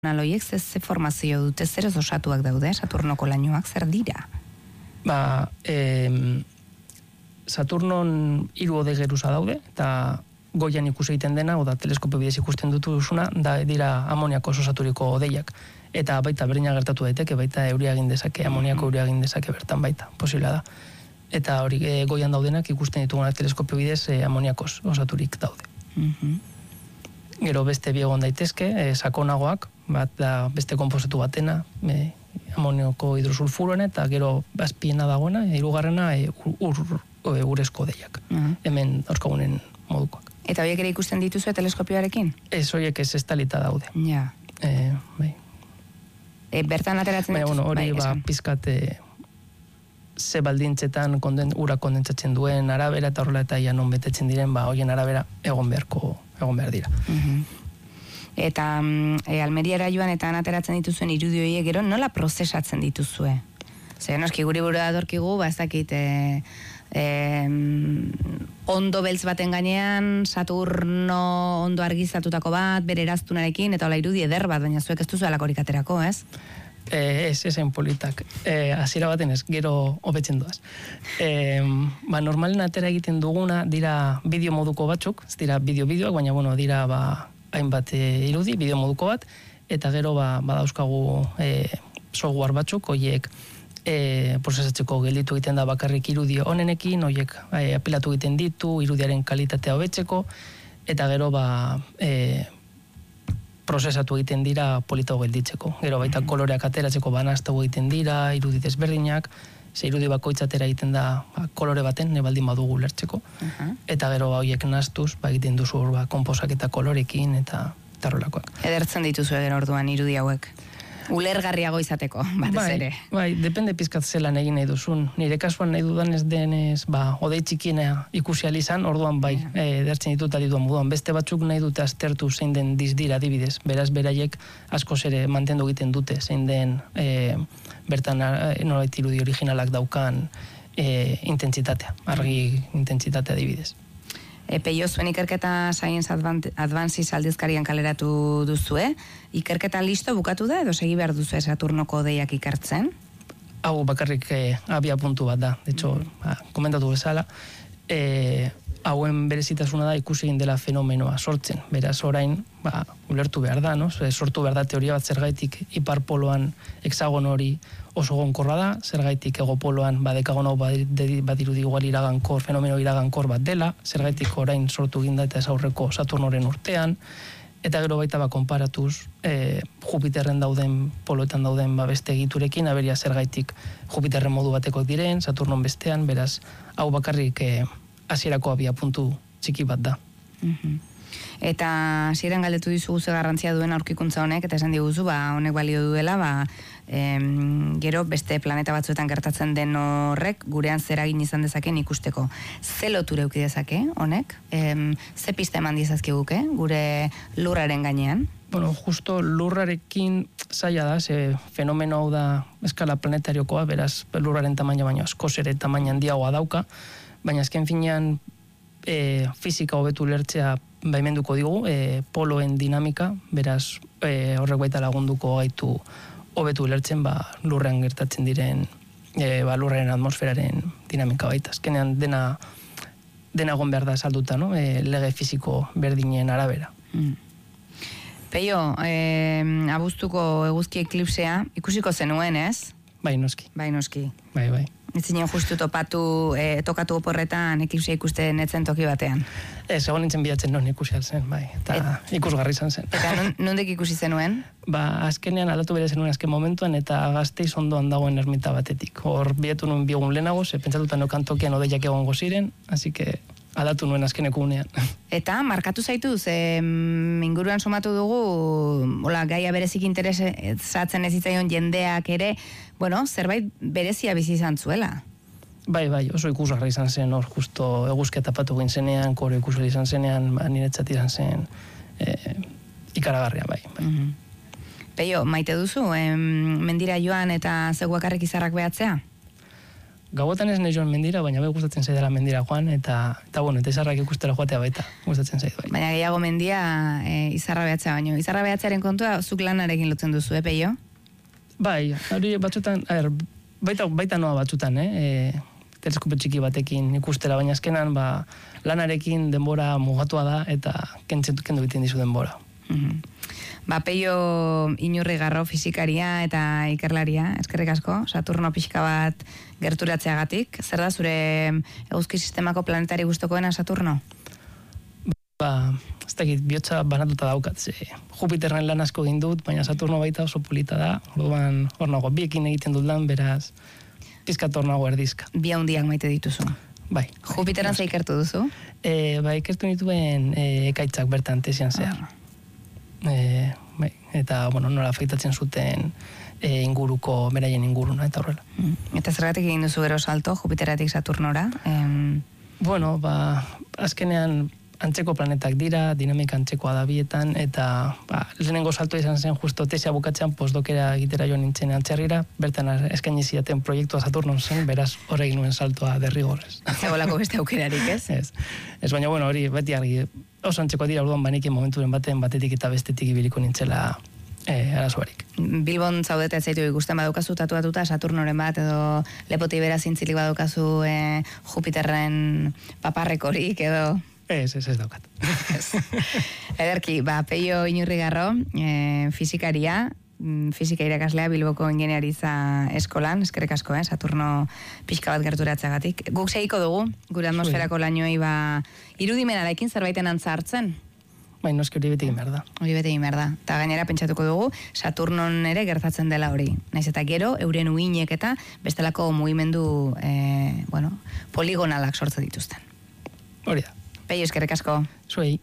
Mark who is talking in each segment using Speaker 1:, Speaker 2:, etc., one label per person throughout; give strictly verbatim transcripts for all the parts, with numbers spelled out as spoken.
Speaker 1: Aloiek ze, ze formazio dute, zer ez osatuak daude, Saturnoko lainoak, zer dira?
Speaker 2: Ba, eh, Saturnon hiru ode geruza daude, eta goian ikusi egiten dena, oda teleskopio bidez ikusten dutuzuna, da dira amoniako osaturiko odeiak. Eta baita berdina gertatu daiteke, baita euria egin dezake, amoniako euria egin dezake bertan baita, posiblea da. Eta hori e, goian daudenak ikusten ditugunak teleskopio bidez e, amoniakos osaturik daude.
Speaker 1: Mhm.
Speaker 2: Gero beste biegon daitezke, e, sakonagoak, bat da beste konposatu batena, e, amonioko hidrosulfuroen, eta gero azpiena dagoena, hirugarrena e, ur, ur, urezko odeiak. Uh-huh. Hemen dauzkagunen modukoak.
Speaker 1: Eta horiek ere ikusten dituzu teleskopioarekin?
Speaker 2: Ez, horiek ez estalita daude.
Speaker 1: Ja.
Speaker 2: E, bai.
Speaker 1: E, bertan ateratzen
Speaker 2: dituzu? Bueno, hori
Speaker 1: bai,
Speaker 2: ba, pizkat e, ze baldintzetan konden, ura kondentsatzen duen arabera, eta horrela eta ia non betetzen diren, ba, horien arabera egon beharko, egon behar dira.
Speaker 1: Uh-huh. Eta e, Almeriara joan eta ateratzen dituzuen irudi horiek gero nola prozesatzen dituzue? Zer, noski guri burua datorkigu, ba ez dakit, e, e, ondo beltz baten gainean, Saturno ondo argizatutako bat, bere eraztunarekin, eta hola irudi eder bat, baina zuek ez duzu alakorik aterako, ez?
Speaker 2: Eh, ez, ezen politak. Eh, hasiera baten ez, gero hobetzen doaz. Eh, ba, normalen atera egiten duguna, dira bideo moduko batzuk, ez dira bideo-bideoak, baina bueno, dira ba, hainbat e, irudi, bideo moduko bat, eta gero ba, badauzkagu e, software batzuk, hoiek e, prozesatzeko gelditu egiten da bakarrik irudi honenekin, hoiek e, apilatu egiten ditu, irudiaren kalitatea hobetzeko, eta gero ba, e, prozesatu egiten dira politago gelditzeko. Gero baita koloreak ateratzeko banaztago egiten dira, irudi desberdinak, ze irudi bakoitza atera egiten da ba, kolore baten, ne baldin badugu lertzeko. Uh-huh. Eta gero ba, horiek nastuz, ba, egiten duzu hor, ba, konposak eta kolorekin, eta tarrolakoak.
Speaker 1: Edertzen dituzu eder orduan irudi hauek. Ulergarriago izateko, batez
Speaker 2: bai,
Speaker 1: ere.
Speaker 2: Bai, depende pizkat zelan egin nahi duzun. Nire kasuan nahi dudan ez denez, ba, odei txikiena ikusi alizan, orduan bai, yeah. e, edertzen ditut adiduan moduan. Beste batzuk nahi dute aztertu zein den dizdira adibidez. Beraz, beraiek asko ere mantendu egiten dute, zein den e, bertan e, nolait irudi originalak daukan e, intentsitatea, argi intentsitatea adibidez.
Speaker 1: E, Peio, zuen ikerketa Science Advances aldizkarian kaleratu duzue. Ikerketa listo bukatu da edo segi behar duzue Saturnoko odeiak ikertzen?
Speaker 2: Hau bakarrik e, abia puntu bat da. De hecho, mm. ba, komentatu bezala, e, hauen berezitasuna da ikusi egin dela fenomenoa sortzen. Beraz, orain, ba, ulertu behar da, no? Sortu behar da teoria bat zergaitik iparpoloan hexagon hori oso gonkorra da, zergaitik egopoloan badekagon hau badirudi igual iragankor, fenomeno iragankor bat dela, zergaitik orain sortu ginda eta ez aurreko Saturnoren urtean, eta gero baita ba konparatuz e, Jupiterren dauden, poloetan dauden ba, beste egiturekin, aberia zergaitik Jupiterren modu batekoak diren, Saturnon bestean, beraz, hau bakarrik e, hasierako abia puntu txiki bat da.
Speaker 1: Mm-hmm. Eta hasieran galdetu dizugu ze garrantzia duen aurkikuntza honek, eta esan diguzu, ba, honek balio duela, ba, em, gero beste planeta batzuetan gertatzen den horrek, gurean zer egin izan dezaken ikusteko. Ze lotura eduki dezake, honek? Em, ze pista eman dizazkiguke, gure lurraren gainean?
Speaker 2: Bueno, justo lurrarekin zaila da, ze fenomeno hau da eskala planetariokoa, beraz lurraren tamaina baino askoz ere tamaina handiagoa dauka, baina azken finean e, fizika hobetu lertzea baimenduko digu, e, poloen dinamika, beraz e, horrek baita lagunduko gaitu hobetu lertzen ba, lurrean gertatzen diren e, ba, lurraren atmosferaren dinamika baita. Azkenean dena dena egon behar da salduta, no? E, lege fiziko berdinen arabera.
Speaker 1: Mm. Peio, e, abuztuko eguzki eklipsea ikusiko zenuen, ez?
Speaker 2: Bai, noski.
Speaker 1: Bai, noski.
Speaker 2: Bai, bai.
Speaker 1: Ez zinen justu topatu, e, tokatu oporretan eklipsia ikusten etzen toki batean.
Speaker 2: Ez, egon nintzen bilatzen non ikusi alzen, bai, eta Et, ikusgarri izan zen.
Speaker 1: Eta nondik ikusi zenuen?
Speaker 2: Ba, azkenean aldatu bere zenuen azken momentuan, eta Gasteiz ondoan dagoen ermita batetik. Hor bietu nuen biegun lehenago, ze pentsatuta nokan tokian odeiak egongo ziren, así que aldatu nuen azkeneko unean.
Speaker 1: Eta markatu zaitu, ze inguruan somatu dugu, hola, gaia berezik interesatzen ez zitzaion jendeak ere, bueno, zerbait berezia bizi izan zuela.
Speaker 2: Bai, bai, oso ikusgarri izan zen, hor justo eguzkia tapatu egin zenean, koro ikusgarri izan zenean, ba, niretzat izan zen e, ikaragarria, bai. bai.
Speaker 1: Mm-hmm. Peio, maite duzu, em, mendira joan eta zeuakarrik izarrak behatzea?
Speaker 2: gauetan ez nahi joan mendira, baina bai gustatzen zaidala mendira joan, eta, eta bueno, eta izarrak ikustera joatea baita, gustatzen zaidu. Bai.
Speaker 1: Baina gehiago mendia e, izarra behatzea baino. Izarra behatzearen kontua, zuk lanarekin lotzen duzu, eh, Peio?
Speaker 2: Bai, hori batzutan, a ber, baita, baita noa batzutan, eh? E, teleskope txiki batekin ikustera, baina azkenan, ba, lanarekin denbora mugatua da, eta kentzen, kendu egiten dizu denbora.
Speaker 1: Mm-hmm. Ba, Peio Inurrigarro fizikaria eta ikerlaria, eskerrik asko, Saturno pixka bat gerturatzeagatik. Zer da zure eguzki sistemako planetari gustokoena Saturno?
Speaker 2: Ba, ez dakit, bihotza banatuta daukat, ze Jupiterren lan asko egin dut, baina Saturno baita oso polita da, orduan hor nago, biekin egiten dut lan, beraz, pizkat hor nago erdizka.
Speaker 1: Bi handiak maite dituzu.
Speaker 2: Bai.
Speaker 1: Jupiteran ze ikertu duzu?
Speaker 2: E, ba, ikertu nituen e, ekaitzak bertan tesian zehar. Ah. E, bai, eta, bueno, nola afektatzen zuten e, inguruko, beraien inguruna, eta horrela.
Speaker 1: Mm. Eta zergatik egin duzu gero salto, Jupiteratik Saturnora? Em...
Speaker 2: Bueno, ba, azkenean antzeko planetak dira, dinamika antzekoa da bietan, eta ba, lehenengo salto izan zen justo tesia bukatzean postdokera egitera joan nintzen Antxarrira, bertan eskaini zidaten proiektua Saturnon zen, beraz horregin nuen saltoa derrigorrez.
Speaker 1: Zegoelako beste aukerarik, ez?
Speaker 2: Ez, ez baina, bueno, hori beti argi, oso antzekoa dira, orduan baniken momenturen baten batetik eta bestetik ibiliko nintzela e, arazoarik.
Speaker 1: Bilbon zaudete zaitu ikusten badaukazu tatuatuta Saturnoren bat, edo lepoti bera zintzilik badaukazu e, Jupiterren paparrekorik, edo...
Speaker 2: Ez, ez, ez daukat.
Speaker 1: Ederki, ba, Peio Inurrigarro, e, fizikaria, fizika irakaslea Bilboko ingeniaritza eskolan, eskerrik asko, eh, Saturno pixka bat gerturatzeagatik. Guk segiko dugu, gure atmosferako lainoei ba, irudimenarekin zerbaiten antza hartzen.
Speaker 2: Bai, noski hori beti egin behar da.
Speaker 1: Hori beti egin behar da. Eta gainera pentsatuko dugu, Saturnon ere gertatzen dela hori. Naiz eta gero, euren uinek eta bestelako mugimendu e, bueno, poligonalak sortze dituzten.
Speaker 2: Hori da.
Speaker 1: Peio, eskerrik asko.
Speaker 2: Zuei.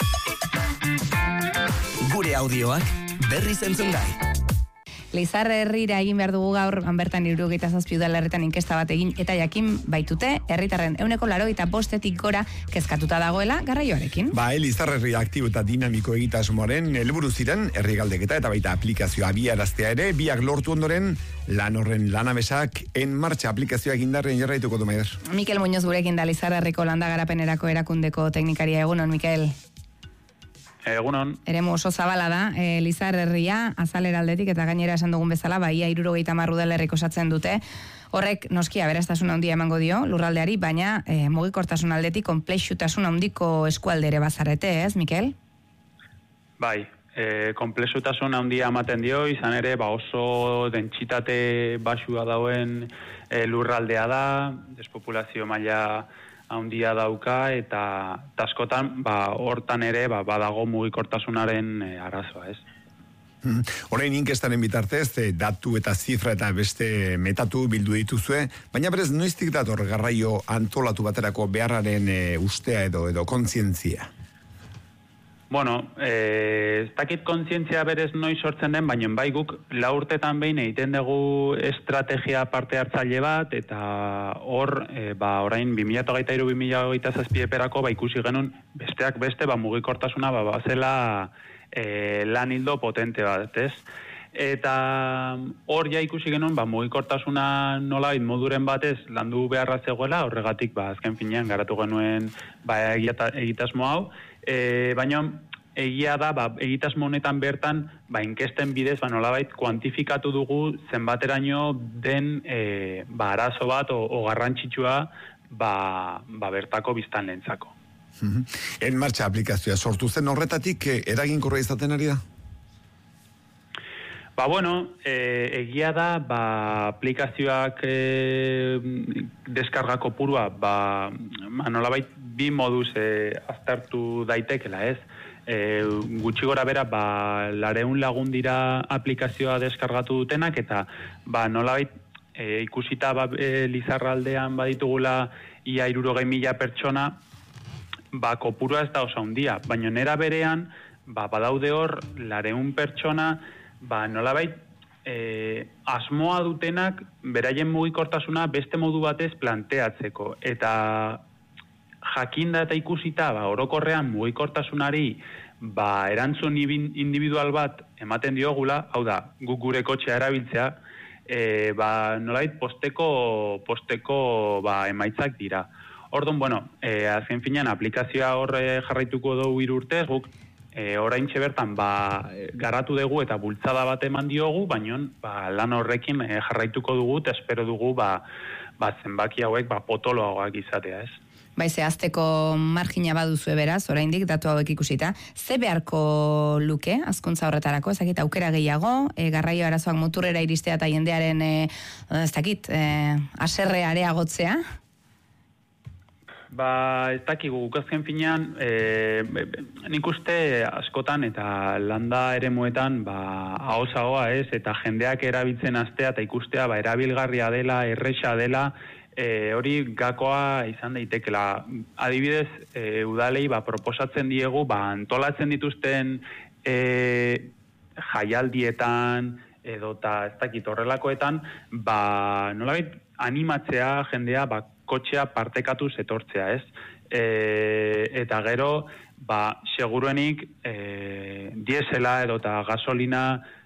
Speaker 3: Gure audioak berriz entzun gai.
Speaker 1: Lizar herrira egin behar dugu gaur, bertan hirurogeita zazpi udalerritan inkesta bat egin, eta jakin baitute, herritarren ehuneko laurogeita bostetik gora kezkatuta dagoela garraioarekin.
Speaker 4: Ba, Lizar herri aktibo eta dinamiko egitasmoaren helburu ziren herri galdeketa eta baita aplikazioa abiaraztea ere, biak lortu ondoren lan horren lanabesak en martxa aplikazioa indarren jarraituko du Maider.
Speaker 1: Mikel Muñoz gurekin da Lizar herriko landa garapenerako erakundeko teknikaria. Egunon, Mikel.
Speaker 5: Egunon.
Speaker 1: Eremu oso zabala da, e, Lizar herria, azalera aldetik, eta gainera esan dugun bezala, baia hirurogeita hamar udalerrik osatzen dute. Horrek, noskia, aberastasuna handia emango dio, lurraldeari, baina e, mugikortasun aldetik, konplexutasun handiko eskualdere bazarete, ez, Mikel?
Speaker 5: Bai, e, konplexutasun handia ematen dio, izan ere, ba oso dentsitate basua dauen e, lurraldea da, despopulazio maila handia dauka, eta askotan ba, hortan ere ba, badago mugikortasunaren e, arazoa, ez?
Speaker 4: Orain inkestaren bitartez, datu eta zifra eta beste metatu bildu dituzue, baina berez noiztik dator garraio antolatu baterako beharraren e, ustea edo edo kontzientzia?
Speaker 5: Bueno, eh, ez dakit kontzientzia berez noiz sortzen den, baina bai guk lau urtetan behin egiten dugu estrategia parte hartzaile bat, eta hor, e, ba, orain bi mila hogeita hiru bi mila hogeita zazpi eperako ba, ikusi genuen besteak beste ba, mugikortasuna ba, bazela e, lan hildo potente bat, ez? Eta hor ja ikusi genuen ba, mugikortasuna nolabait moduren batez landu beharra zegoela, horregatik ba, azken finean garatu genuen ba, egitasmo hau, e, baina egia da, ba, egitasmo honetan bertan, ba, inkesten bidez, ba, nolabait, kuantifikatu dugu zenbateraino den e, ba, arazo bat o, o garrantzitsua ba, ba, bertako biztanleentzako.
Speaker 4: En martxa aplikazioa sortu zen horretatik eh, eraginkorra izaten ari da?
Speaker 5: Ba, bueno, e, egia da, ba, aplikazioak e, deskarga kopurua, ba, nolabait, bi moduz e, aztertu daitekela, ez? E, gutxi gora bera, ba, lareun lagun dira aplikazioa deskargatu dutenak, eta ba, nolabait, e, ikusita ba, e, Lizarraldean baditugula ia hirurogei mila pertsona, ba, kopurua ez da oso handia, baina nera berean, ba, badaude hor, lareun pertsona, ba, nolabait, e, asmoa dutenak beraien mugikortasuna beste modu batez planteatzeko, eta jakinda eta ikusita, ba, orokorrean mugikortasunari ba, erantzun individual bat ematen diogula, hau da, guk gure kotxea erabiltzea, e, ba, nolait posteko, posteko ba, emaitzak dira. Orduan, bueno, e, azken finean aplikazioa hor jarraituko dugu hiru urtez, guk e, oraintxe bertan ba, garatu dugu eta bultzada bat eman diogu, baina ba, lan horrekin e, jarraituko dugu eta espero dugu ba, ba, zenbaki hauek ba, potoloagoak izatea, ez?
Speaker 1: Bai, ze azteko margina baduzue beraz, oraindik datu hauek ikusita. Ze beharko luke, hazkuntza horretarako, ez dakit, aukera gehiago, e, garraio arazoak muturrera iristea eta jendearen, e, ez dakit, e, aserre areagotzea?
Speaker 5: Ba, ez dakigu, gukazken finean, e, nik uste askotan eta landa eremuetan, ba, ahosagoa ez, eta jendeak erabiltzen astea eta ikustea, ba, erabilgarria dela, erresa dela, E, hori gakoa izan daitekela. Adibidez, e, udalei ba, proposatzen diegu, ba, antolatzen dituzten e, jaialdietan, edo eta ez dakit horrelakoetan, ba, nolabait animatzea jendea ba, kotxea partekatuz etortzea, ez? E, eta gero, ba, seguruenik e, diesela edo eta gasolina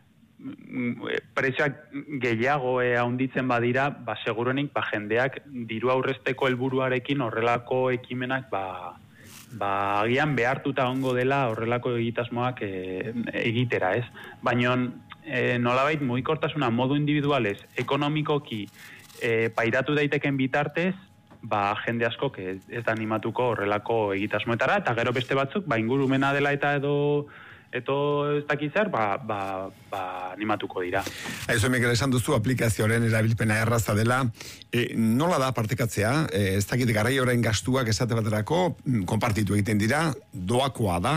Speaker 5: prezioak gehiago e, haunditzen badira, ba, seguruenik ba, jendeak diru aurrezteko helburuarekin horrelako ekimenak ba, ba, agian behartuta ongo dela horrelako egitasmoak e, egitera, ez? Baina e, nolabait mugikortasuna modu individualez, ekonomikoki e, pairatu daiteken bitartez, ba, jende asko ez, ez da animatuko horrelako egitasmoetara, eta gero beste batzuk, ba, ingurumena dela eta edo eto ez dakizar, ba, ba, ba animatuko dira.
Speaker 4: Aizu, Mikel, esan duzu aplikazioaren erabilpena erraza dela. E, nola da partekatzea? E, ez dakit garraioaren gastuak esate baterako, konpartitu egiten dira, doakoa da?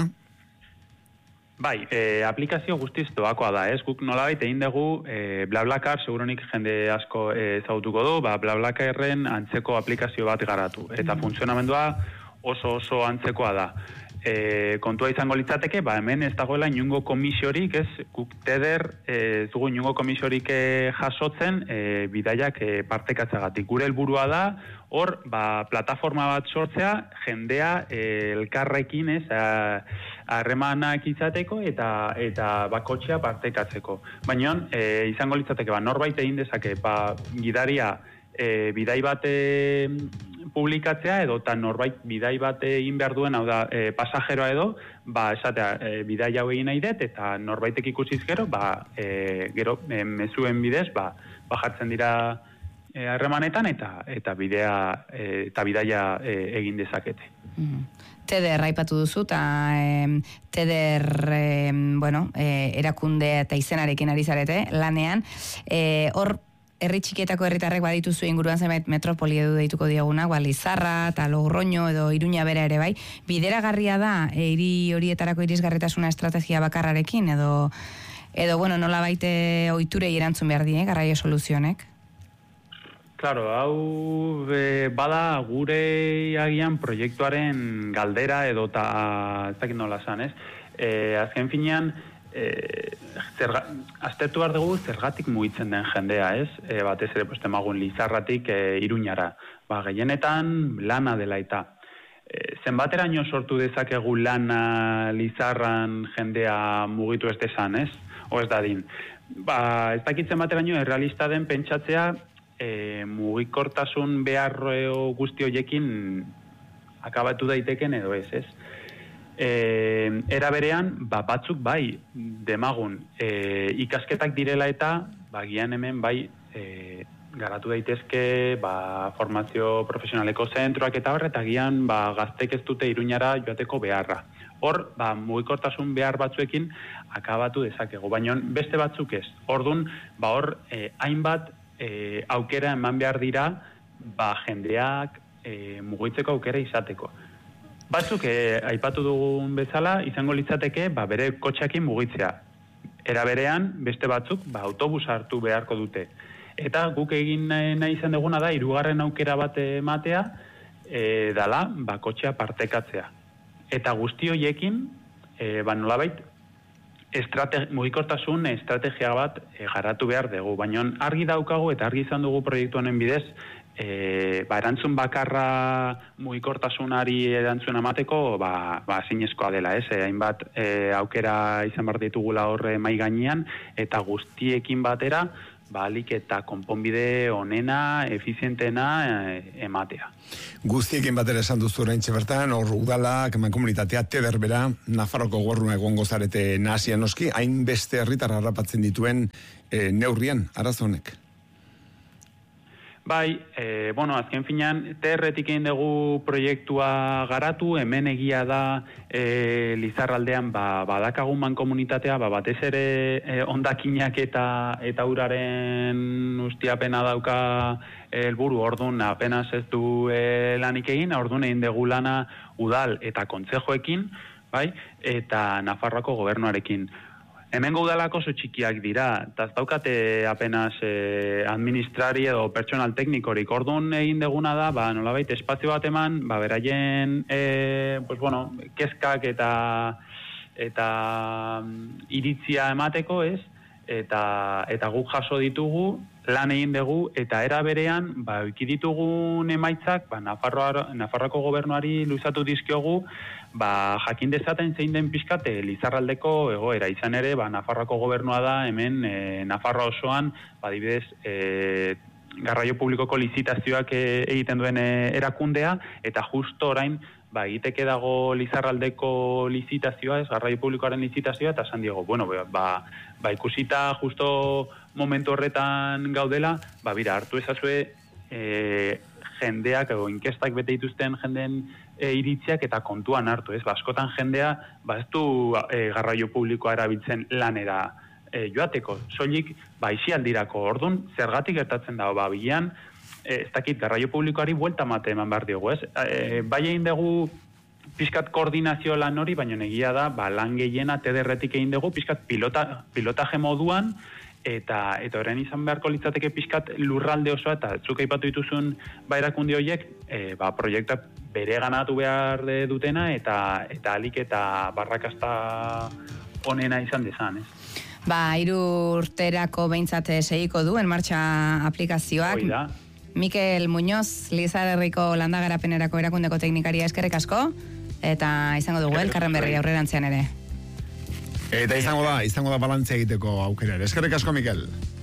Speaker 5: Bai, e, aplikazio guztiz doakoa da, ez? Guk nolabait egin dugu, e, BlaBlaCar, seguronik jende asko ezagutuko du, ba, BlaBlaCarren antzeko aplikazio bat garatu. Eta mm. funtzionamendua oso oso antzekoa da. E, kontua izango litzateke, ba, hemen ez dagoela inungo komisiorik, ez, guk teder, ez dugu inungo komisiorik e, jasotzen, e, bidaiak e, partekatzagatik. Gure helburua da, hor, ba, plataforma bat sortzea, jendea e, elkarrekin, ez, harremanak izateko eta eta bakotxea partekatzeko. Baina, e, izango litzateke, ba, norbait egin dezake, ba, gidaria, e, bidai bat e, publikatzea edo eta norbait bidai bat egin behar duen, hau da, e, pasajeroa edo, ba, esatea, e, bidai hau egin nahi dut, eta norbaitek ikusiz gero, ba, e, gero, e, mezuen bidez, ba, bajatzen dira harremanetan, eta eta bidea, e, eta bidaia e, egin dezakete.
Speaker 1: Mm. Teder aipatu duzu, eta e, Teder, e, bueno, e, erakunde eta izenarekin ari zarete, lanean, e, hor, herri txikietako herritarrek badituzu inguruan zenbait metropoli edo deituko diogunak, ba, Lizarra eta Logroño edo Iruña bera ere bai. Bideragarria da hiri horietarako irisgarritasuna estrategia bakarrarekin edo edo bueno, nola baite ohiturei erantzun behar die, garraio soluzionek?
Speaker 5: Claro, hau e, bada gure agian proiektuaren galdera edo ta ez dakit nola esan, ez? E, azken finean E, zerga, aztertu behar dugu zergatik mugitzen den jendea, ez? E, batez ere, pues, temagun Lizarratik e, Iruñara. Ba, gehienetan lana dela eta. E, zenbateraino sortu dezakegu lana Lizarran jendea mugitu ez desan, ez? O ez dadin. Ba, ez dakitzen bateraino errealista den pentsatzea e, mugikortasun behar guzti horiekin akabatu daiteken edo ez, ez? E, era berean, ba, batzuk bai demagun e, ikasketak direla eta bagian hemen bai e, garatu daitezke ba, formazio profesionaleko zentroak eta horre, eta gian ba, gaztek ez dute Iruñara joateko beharra. Hor, ba, mugikortasun behar batzuekin akabatu dezakegu, baina beste batzuk ez. Ordun, ba, hor, e, hainbat e, aukera eman behar dira ba, jendeak e, mugitzeko aukera izateko. Batzuk, eh, aipatu dugun bezala, izango litzateke, ba, bere kotxeakin mugitzea. Era berean, beste batzuk, ba, autobus hartu beharko dute. Eta guk egin nahi izan duguna da, hirugarren aukera bat ematea, e, dala, ba, kotxea partekatzea. Eta guzti horiekin, e, ba, nolabait, estrategi, mugikortasun estrategia bat e, garatu behar dugu. Baina argi daukagu eta argi izan dugu proiektu honen bidez, e, ba, erantzun bakarra mugikortasunari erantzun emateko, ba, ba zinezkoa dela, ez? E, hainbat e, aukera izan behar ditugula horre mai gainean, eta guztiekin batera, ba, alik eta konponbide onena, efizientena e, ematea.
Speaker 4: Guztiekin batera esan duzu oraintxe bertan, hor udalak, mankomunitatea, tederbera, Nafarroko gobernua egongo zarete nahasia noski, hainbeste herritar harrapatzen dituen e, neurrian, arazo honek?
Speaker 5: Bai, e, bueno, azken finean, T R-etik egin dugu proiektua garatu, hemen egia da e, Lizarraldean ba, badakagun mankomunitatea, ba, batez ere e, ondakinak eta eta uraren ustiapena dauka helburu, ordun apenas ez du e, lanik egin, ordun egin dugu lana udal eta kontzejoekin, bai, eta Nafarroako gobernuarekin. Hemen udalak oso txikiak dira, eta ez daukate apenas eh, administrari edo pertsonal teknikorik. Orduan egin deguna da, ba, nolabait espazio bat eman, ba, beraien eh, pues, bueno, kezkak eta eta iritzia emateko, ez? Eta, eta guk jaso ditugu, lan egin dugu, eta era berean, ba, iki ditugun emaitzak, ba, Nafarroa, Nafarroako gobernuari luzatu dizkiogu, ba, jakin dezaten zein den pixkat Lizarraldeko egoera. Izan ere, ba, Nafarroako gobernua da, hemen e, Nafarroa osoan, ba, adibidez, e, garraio publikoko lizitazioak e, egiten duen e, erakundea, eta justo orain, ba, egiteke dago Lizarraldeko lizitazioa, ez, garraio publikoaren lizitazioa, eta esan diego, bueno, ba, ba, ikusita justo momentu horretan gaudela, ba, bira, hartu ezazue e, jendeak, edo inkestak bete dituzten jendeen e, iritziak eta kontuan hartu, ez, ba, askotan jendea, ba, ez du e, garraio publikoa erabiltzen lanera e, joateko, soilik, ba, isialdirako, ordun, zergatik gertatzen dago, ba, bilan, e, ez dakit, garraio publikoari buelta mate eman behar diogu, ez, e, bai egin dugu pixkat koordinazio lan hori, baina egia da, ba, lan gehiena tederretik egin dugu, pixkat pilota, pilotaje moduan, eta eta orain izan beharko litzateke pixkat lurralde osoa, eta zuk aipatu dituzun ba, erakunde horiek, e, ba, proiektak bere ganatu behar dutena, eta eta alik eta barrakasta onena izan dezan, ez?
Speaker 1: Ba, hiru urterako behintzat segiko du, en martxa aplikazioak.
Speaker 5: Hoi da.
Speaker 1: Mikel Muñoz, Lizarreko landagarapenerako erakundeko teknikaria, eskerrik asko, eta izango dugu elkarren berri aurrerantzean ere.
Speaker 4: Eta izango da, izango da balantzea egiteko aukera. Eskerrik asko, Mikel.